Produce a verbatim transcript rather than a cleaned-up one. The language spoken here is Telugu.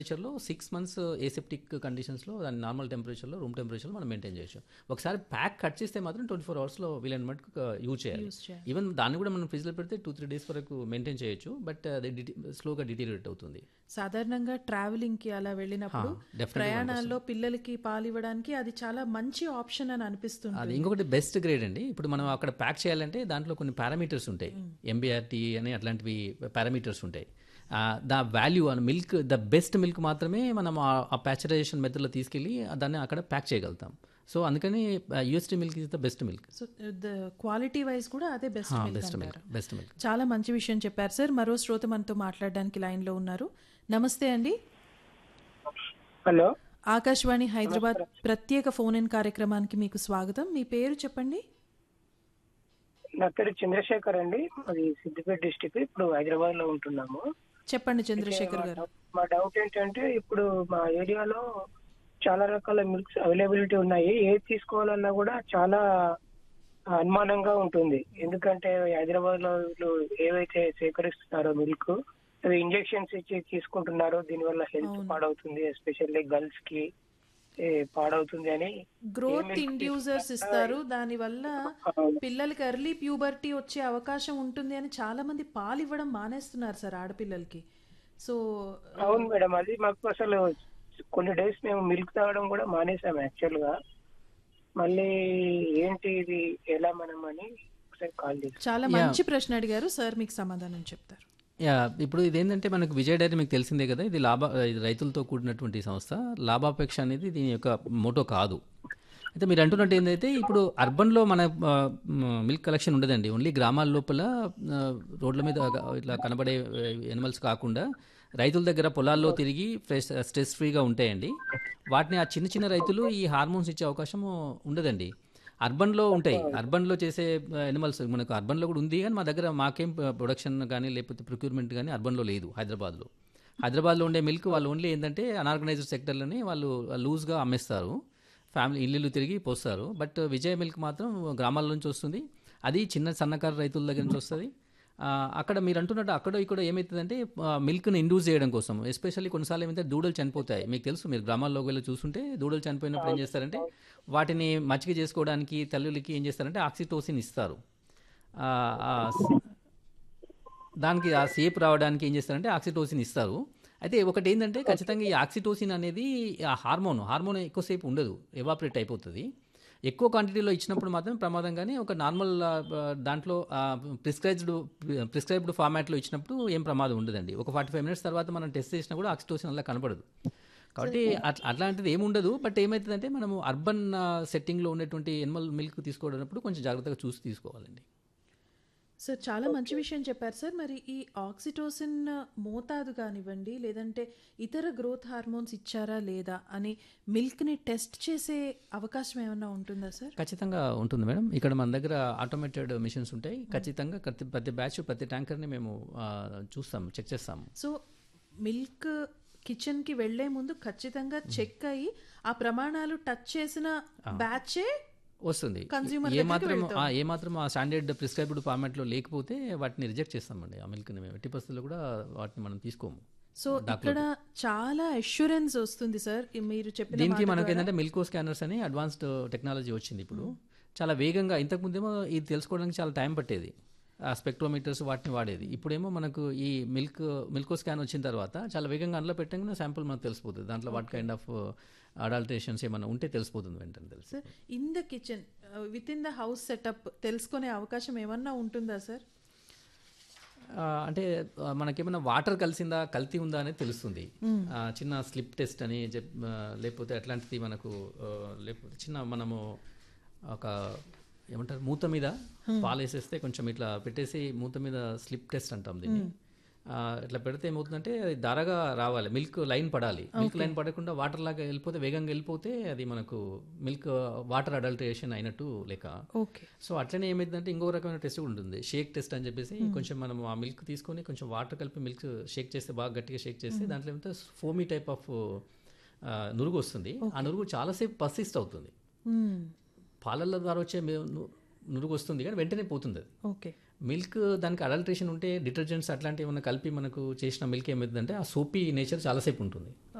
టెంపరేచర్‌లో సిక్స్ మంత్స్ ఏసెప్టిక్ కండిషన్స్‌లో దాన్ని నార్మల్ టెంపరేచర్‌లో, రూమ్ టెంపరేచర్‌లో మనం మెయింటైన్ చేయొచ్చు. ఒకసారి ప్యాక్ కట్ చేస్తే మాత్రం ట్వంటీ ఫోర్ అవర్స్‌లో వీలైన మటుకు క యూజ్ చేయాలి. యూజ్ చేయాలి. ఈవెన్ దాన్ని కూడా మనం ఫ్రిడ్జ్‌లో పెడితే టూ త్రీ డేస్ వరకు మెయింటైన్ చేయొచ్చు. బట్ అది డిటి స్లోగా డిటీరియేట్ అవుతుంది. సాధారణంగా ట్రావెలింగ్‌కి అలా వెళ్ళినప్పుడు డెఫినెట్‌గా ప్రయాణాల్లో పిల్లలకి పాలివ్వడానికి అది చాలా మంచి ఆప్షన్ అని అది అనిపిస్తుంటుంది. ఇంకొకటి బెస్ట్ గ్రేడ్ అండి. ఇప్పుడు మనం అక్కడ ప్యాక్ చేయాలంటే దాంట్లో కొన్ని పారామీటర్స్ ఉంటాయి. ఎంబీఆర్టీ అని అట్లాంటివి పారామీటర్స్ ఉంటాయి. ఆహ్, ద వాల్యూ అని మిల్క్ ద బెస్ట్ మిల్క్ మాత్రమే మనం ఆ- ఆ ప్యాస్చరైజేషన్ మెథడ్‌లో తీసుకెళ్ళి దాన్ని అక్కడ ప్యాక్ చేయగలుగుతాం. సో అందుకని UST milk is the best milk. So the quality wise కూడా అదే బెస్ట్ మిల్క్ బెస్ట్ మిల్క్ అంటారు. Best milk. చాలా మంచి విషయం చెప్పారు సార్. మరో శ్రోత మనతో మాట్లాడడానికి లైన్లో ఉన్నారు. నమస్తే అండి. హలో ఆకాశవాణి హైదరాబాద్ ప్రత్యేక ఫోన్ ఇన్ కార్యక్రమానికి మీకు స్వాగతం. మీ పేరు చెప్పండి. నా పేరు చంద్రశేఖర్ అండి. అది సిద్దిపేట డిస్టిక్. ఇప్పుడు హైదరాబాద్ లో ఉంటున్నాము. చెప్పండి చంద్రశేఖర్ గారు. మా డౌట్ ఏంటంటే ఇప్పుడు మా ఏరియాలో చాలా రకాల మిల్క్స్ అవైలబిలిటీ ఉన్నాయి. ఏది తీసుకోవాలన్నా కూడా చాలా అనుమానంగా ఉంటుంది. ఎందుకంటే హైదరాబాద్ లో వీళ్ళు ఏవైతే సేకరిస్తున్నారో మిల్క్ అవి ఇంజెక్షన్స్ ఇచ్చి తీసుకుంటున్నారో దీనివల్ల హెల్త్ అవును. పాడవుతుంది. ఎస్పెషల్లీ గర్ల్స్ కి ఏ, పాడవుతుంది అని గ్రోత్ milk ఇండ్యూసర్స్ తీసుకున్నా ఇస్తారు. దానివల్ల అవును. పిల్లలకి ఎర్లీ ప్యూబర్టీ వచ్చే అవకాశం ఉంటుంది అని చాలా మంది పాలు ఇవ్వడం మానేస్తున్నారు సార్ ఆడపిల్లలకి. సో అవును మేడం, అది మాకు అసలు కొన్ని డేస్ మేము మిల్క్ తాగడం కూడా మానేసాం యాక్చువల్ గా. మళ్ళీ ఏంటి ఇది ఎలా మనం అని ఒకసారి కాల్ చేసాం. చాలా Yeah. మంచి ప్రశ్న అడిగారు సార్. మీకు సమాధానం చెప్తారు. యా ఇప్పుడు ఇదేంటంటే మనకు విజయ డైరీ మీకు తెలిసిందే కదా, ఇది లాభ ఇది రైతులతో కూడినటువంటి సంస్థ. లాభాపేక్ష అనేది దీని యొక్క మోటో కాదు. అయితే మీరు అంటున్నట్టు ఏంటంటే ఇప్పుడు అర్బన్లో మన ఆ, మ్, మిల్క్ కలెక్షన్ ఉండదండి. ఓన్లీ గ్రామాల లోపల ఆ, రోడ్ల మీద ఇట్లా కనబడే ఎనిమల్స్ కాకుండా రైతుల దగ్గర పొలాల్లో తిరిగి ఫ్రెష్ స్ట్రెస్ ఫ్రీగా ఉంటాయండి. వాటిని ఆ చిన్న చిన్న రైతులు ఈ హార్మోన్స్ ఇచ్చే అవకాశం ఉండదండి. అర్బన్లో ఉంటాయి. అర్బన్లో చేసే ఎనిమల్స్ మనకు అర్బన్లో కూడా ఉంది, కానీ మా దగ్గర మాకేం ప్రొడక్షన్ కానీ లేకపోతే ప్రొక్యూర్మెంట్ కానీ అర్బన్లో లేదు. హైదరాబాద్లో హైదరాబాద్లో ఉండే మిల్క్ వాళ్ళు ఓన్లీ ఏంటంటే అనార్గనైజ్డ్ సెక్టర్లని వాళ్ళు లూజ్గా అమ్మేస్తారు. ఫ్యామిలీ ఇల్లు తిరిగి పోస్తారు. బట్ విజయ మిల్క్ మాత్రం గ్రామాల నుంచి వస్తుంది. అది చిన్న సన్నకారు రైతుల దగ్గర నుంచి వస్తుంది. ఆ, అక్కడ మీరు అంటున్నట్టు అక్కడ ఇక్కడ ఏమవుతుందంటే మిల్క్ని ఇండ్యూస్ చేయడం కోసం, ఎస్పెషల్లీ కొన్నిసార్లు ఏమైతే దూడలు చనిపోతాయి. మీకు తెలుసు, మీరు గ్రామాల్లోకి వెళ్ళి చూస్తుంటే దూడలు చనిపోయినప్పుడు ఏం చేస్తారంటే వాటిని మచ్చిక చేసుకోవడానికి తల్లులకి ఏం చేస్తారంటే ఆక్సిటోసిన్ ఇస్తారు. ఆ, ఆ, దానికి ఆ సేప్ రావడానికి ఏం చేస్తారంటే ఆక్సిటోసిన్ ఇస్తారు. అయితే ఒకటి ఏంటంటే ఖచ్చితంగా ఈ ఆక్సిటోసిన్ అనేది ఆ హార్మోన్ హార్మోన్ ఎక్కువసేపు ఉండదు, ఎవాపరేట్ అయిపోతుంది. ఎక్కువ క్వాంటిటీలో ఇచ్చినప్పుడు మాత్రం ప్రమాదం. కానీ ఒక నార్మల్ ఆ, దాంట్లో ప్రిస్క్రైబ్డ్ ప్రిస్క్రైబ్డ్ ఫార్మాట్లో ఇచ్చినప్పుడు ఏం ప్రమాదం ఉండదండి. ఒక ఫార్టీ ఫైవ్ మినిట్స్ తర్వాత మనం టెస్ట్ చేసినా కూడా ఆక్సిటోసిన్ అలా కనపడదు. కాబట్టి అట్లా అట్లాంటిది ఏమి ఉండదు. బట్ ఏమవుతుందంటే మనము అర్బన్ సెట్టింగ్లో ఉన్నటువంటి ఎనిమల్ మిల్క్ తీసుకోవడప్పుడు కొంచెం జాగ్రత్తగా చూసి తీసుకోవాలండి. సార్ చాలా మంచి విషయం చెప్పారు సార్. మరి ఈ ఆక్సిటోసిన్ మోతాదు కానివ్వండి, లేదంటే ఇతర గ్రోత్ హార్మోన్స్ ఇచ్చారా లేదా అని మిల్క్ని టెస్ట్ చేసే అవకాశం ఏమైనా ఉంటుందా సార్? ఖచ్చితంగా ఉంటుంది మేడం. ఇక్కడ మన దగ్గర ఆటోమేటెడ్ మిషన్స్ ఉంటాయి. ఖచ్చితంగా ప్రతి ప్రతి బ్యాచ్ ప్రతి ట్యాంకర్ని మేము ఆ, చూస్తాం, చెక్ చేస్తాము. సో మిల్క్ కిచెన్కి వెళ్లే ముందు ఖచ్చితంగా చెక్ అయ్యి ఆ ప్రమాణాలు టచ్ చేసిన బ్యాచే వస్తుంది. Consumer ఏ దగ్గరికి మాత్రం వెళ్తాం. ఆ, ఏ మాత్రం ఆ స్టాండర్డ్ ప్రిస్క్రైబ్డ్ ఫార్మాట్లో లేకపోతే వాటిని రిజెక్ట్ చేస్తామండి. ఆ మిల్క్ని మేము ఎట్టి పరిస్థితుల్లో కూడా వాటిని మనం తీసుకోము. సో ఇక్కడ చాలా అష్యూరెన్స్ వస్తుంది సార్. ఈ మీరు చెప్పిన దీనికి మాట మనకి ద్వారా. ఏంటంటే మిల్కో స్కానర్స్ అని అడ్వాన్స్డ్ టెక్నాలజీ వచ్చింది ఇప్పుడు. చాలా వేగంగా, ఇంతకుముందేమో ఇది తెలుసుకోవడానికి చాలా టైం పట్టేది. ఆ స్పెక్ట్రోమీటర్స్ వాటిని వాడేది. ఇప్పుడేమో మనకు ఈ మిల్క్ మిల్కో స్కాన్ వచ్చిన తర్వాత చాలా వేగంగా అందులో పెట్టగానే శాంపుల్ మనకు తెలిసిపోతుంది. దాంట్లో వాట్ కైండ్ ఆఫ్ అడాల్టరేషన్స్ ఏమైనా ఉంటే తెలిసిపోతుంది వెంటనే తెలిసి. Sir in the kitchen with in the house setup తెలుసుకునే అవకాశం ఏమన్నా ఉంటుందా సార్? ఆ, అంటే ఆ, మనకేమైనా వాటర్ కలిసిందా కల్తీ ఉందా అనేది తెలుస్తుంది. ఆ, చిన్న స్లిప్ టెస్ట్ అని చెప్ ఆ, లేకపోతే అట్లాంటిది మనకు ఆ, లేకపోతే చిన్న మనము ఒక ఏమంటారు మూత మీద పాలు వేసేస్తే కొంచెం ఇట్లా పెట్టేసి మూత మీద స్లిప్ టెస్ట్ అంటాం దీన్ని. ఆ, ఇట్లా పెడితే ఏమవుతుందంటే అది ధారగా రావాలి, మిల్క్ లైన్ పడాలి. మిల్క్ లైన్ పడకుండా వాటర్ లాగా వెళ్ళిపోతే, వేగంగా వెళ్ళిపోతే అది మనకు మిల్క్ వాటర్ అడల్టరేషన్ అయినట్టు లెక్క. ఓకే. సో అట్లనే ఏమైందంటే ఇంకో రకమైన టెస్ట్ కూడా ఉంటుంది, షేక్ టెస్ట్ అని చెప్పేసి. కొంచెం మనం ఆ మిల్క్ తీసుకొని కొంచెం వాటర్ కలిపి మిల్క్ షేక్ చేస్తే, బాగా గట్టిగా షేక్ చేస్తే దాంట్లో ఏమంటే ఫోమీ టైప్ ఆఫ్ నురుగు వస్తుంది. ఆ నురుగు చాలాసేపు పర్సిస్ట్ అవుతుంది. పాలల ద్వారా వచ్చే మే- ను- నురుగు వస్తుంది కానీ వెంటనే పోతుంది అది. ఓకే. మిల్క్ దానికి అడల్ట్రేషన్ ఉంటే డిటర్జెంట్స్ అట్లాంటివి ఏమైనా కలిపి మనకు చేసిన మిల్క్ ఏమవుతుందంటే ఆ సోపీ నేచర్ చాలాసేపు ఉంటుంది.